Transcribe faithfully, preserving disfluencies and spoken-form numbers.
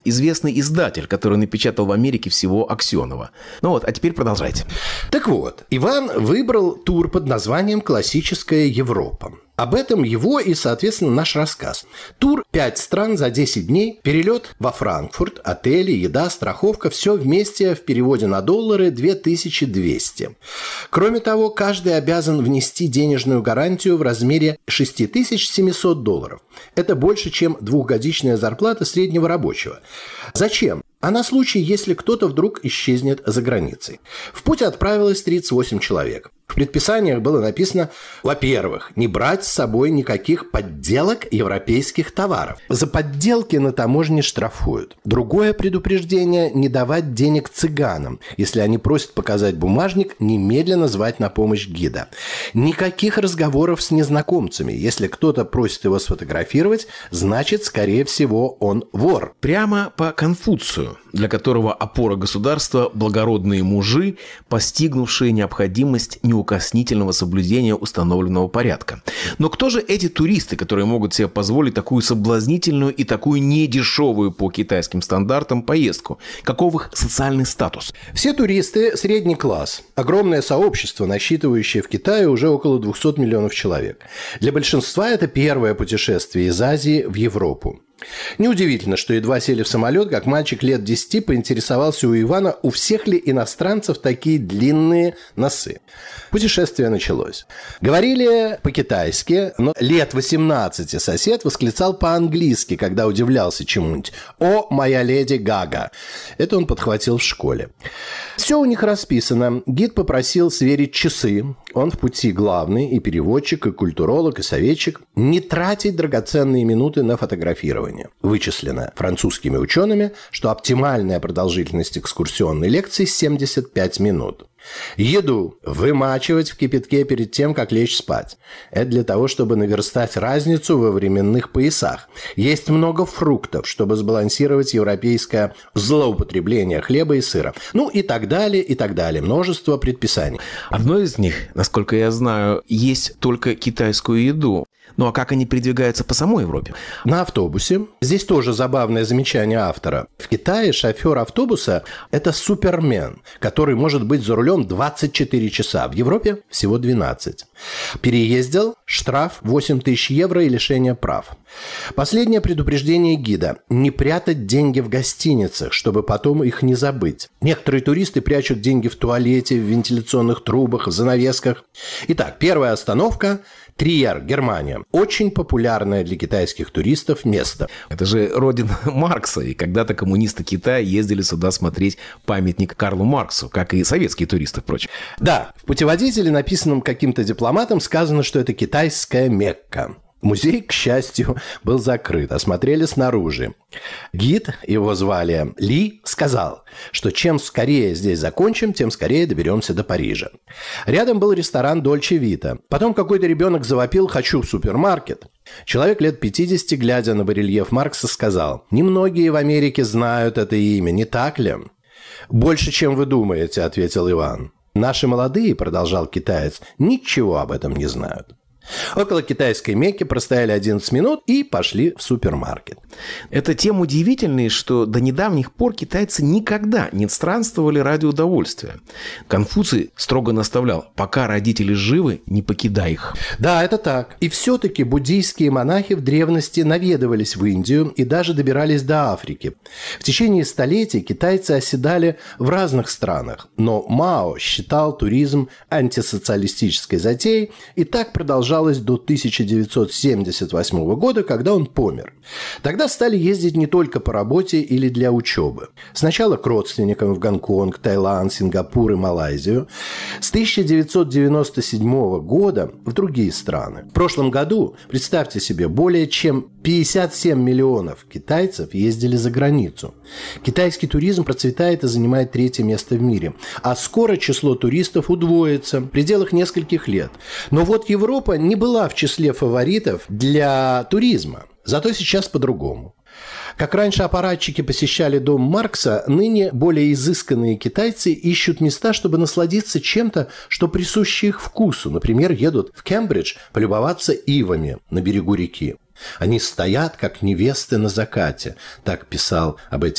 известный издатель, который напечатал в Америке всего Аксенова. Ну вот, а теперь продолжайте. Так вот, Иван выбрал тур под названием «Классическая Европа». Об этом его и, соответственно, наш рассказ. Тур пять стран за десять дней, перелет во Франкфурт, отели, еда, страховка, все вместе в переводе на доллары две тысячи двести. Кроме того, каждый обязан внести денежную гарантию в размере шесть тысяч семьсот долларов. Это больше, чем двухгодичная зарплата среднего рабочего. Зачем? А на случай, если кто-то вдруг исчезнет за границей. В путь отправилось тридцать восемь человек. В предписаниях было написано, во-первых, не брать с собой никаких подделок европейских товаров. За подделки на таможне штрафуют. Другое предупреждение – не давать денег цыганам. Если они просят показать бумажник, немедленно звать на помощь гида. Никаких разговоров с незнакомцами. Если кто-то просит его сфотографировать, значит, скорее всего, он вор. Прямо по Конфуцию, для которого опора государства – благородные мужи, постигнувшие необходимость неукоснительного соблюдения установленного порядка. Но кто же эти туристы, которые могут себе позволить такую соблазнительную и такую недешевую по китайским стандартам поездку? Каков их социальный статус? Все туристы – средний класс. Огромное сообщество, насчитывающее в Китае уже около двухсот миллионов человек. Для большинства это первое путешествие из Азии в Европу. Неудивительно, что едва сели в самолет, как мальчик лет десяти поинтересовался у Ивана, у всех ли иностранцев такие длинные носы. Путешествие началось. Говорили по-китайски, но лет восемнадцати сосед восклицал по-английски, когда удивлялся чему-нибудь. «О, моя леди Гага!» Это он подхватил в школе. Все у них расписано. Гид попросил сверить часы. Он в пути главный, и переводчик, и культуролог, и советчик. Не тратить драгоценные минуты на фотографирование. Вычислено французскими учеными, что оптимальная продолжительность экскурсионной лекции семьдесят пять минут. Еду вымачивать в кипятке перед тем, как лечь спать. Это для того, чтобы наверстать разницу во временных поясах. Есть много фруктов, чтобы сбалансировать европейское злоупотребление хлеба и сыра. Ну и так далее, и так далее. Множество предписаний. Одно из них, насколько я знаю, есть только китайскую еду. Ну а как они передвигаются по самой Европе? На автобусе. Здесь тоже забавное замечание автора. В Китае шофер автобуса – это супермен, который может быть за рулем двадцать четыре часа. В Европе всего двенадцать. Переездил – штраф восемь тысяч евро и лишение прав. Последнее предупреждение гида – не прятать деньги в гостиницах, чтобы потом их не забыть. Некоторые туристы прячут деньги в туалете, в вентиляционных трубах, в занавесках. Итак, первая остановка – Триер, Германия. Очень популярное для китайских туристов место. Это же родина Маркса, и когда-то коммунисты Китая ездили сюда смотреть памятник Карлу Марксу, как и советские туристы, впрочем. Да, в путеводителе, написанном каким-то дипломатом, сказано, что это китайская Мекка. Музей, к счастью, был закрыт, осмотрели снаружи. Гид, его звали Ли, сказал, что чем скорее здесь закончим, тем скорее доберемся до Парижа. Рядом был ресторан Дольче Вита. Потом какой-то ребенок завопил «хочу в супермаркет». Человек лет пятидесяти, глядя на барельеф Маркса, сказал: «Немногие в Америке знают это имя, не так ли?» «Больше, чем вы думаете», — ответил Иван. «Наши молодые», — продолжал китаец, — «ничего об этом не знают». Около китайской Мекки простояли одиннадцать минут и пошли в супермаркет. Это тем удивительнее, что до недавних пор китайцы никогда не странствовали ради удовольствия. Конфуций строго наставлял: пока родители живы, не покидай их. Да, это так. И все-таки буддийские монахи в древности наведывались в Индию и даже добирались до Африки. В течение столетий китайцы оседали в разных странах, но Мао считал туризм антисоциалистической затеей, и так продолжалось до тысяча девятьсот семьдесят восьмого года, когда он помер. Тогда стали ездить не только по работе или для учебы. Сначала к родственникам в Гонконг, Таиланд, Сингапур и Малайзию. С тысяча девятьсот девяносто седьмого года в другие страны. В прошлом году, представьте себе, более чем пятьдесят семь миллионов китайцев ездили за границу. Китайский туризм процветает и занимает третье место в мире. А скоро число туристов удвоится в пределах нескольких лет. Но вот Европа не была в числе фаворитов для туризма. Зато сейчас по-другому. Как раньше аппаратчики посещали дом Маркса, ныне более изысканные китайцы ищут места, чтобы насладиться чем-то, что присуще их вкусу. Например, едут в Кембридж полюбоваться ивами на берегу реки. Они стоят, как невесты на закате. Так писал об этих